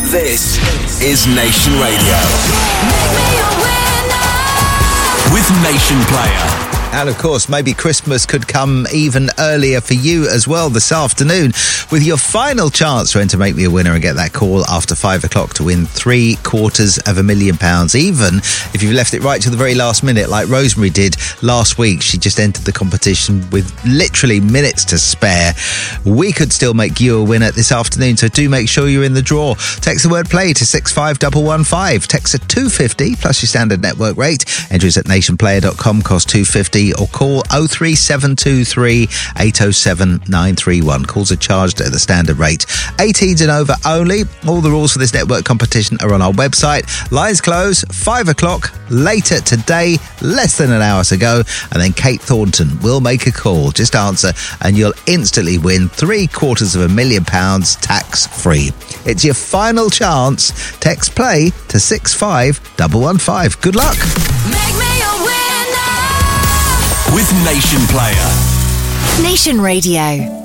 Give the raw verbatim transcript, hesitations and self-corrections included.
This is Nation Radio. With Nation Player. And of course, maybe Christmas could come even earlier for you as well this afternoon with your final chance to enter Make Me a Winner and get that call after five o'clock to win three quarters of a million pounds. Even if you've left it right to the very last minute, like Rosemary did last week, she just entered the competition with literally minutes to spare. We could still make you a winner this afternoon, so do make sure you're in the draw. Text the word play to six five one one five. Text at two fifty plus your standard network rate. Entries at nation player dot com, cost two fifty. Or call oh three seven two three eight oh seven nine three one. Calls are charged at the standard rate. eighteens and over only. All the rules for this network competition are on our website. Lines close five o'clock later today, less than an hour to go, and then Kate Thornton will make a call. Just answer and you'll instantly win three quarters of a million pounds tax free. It's your final chance. Text play to six five one one five. Good luck. Make me a winner with Nation Player. Nation Radio.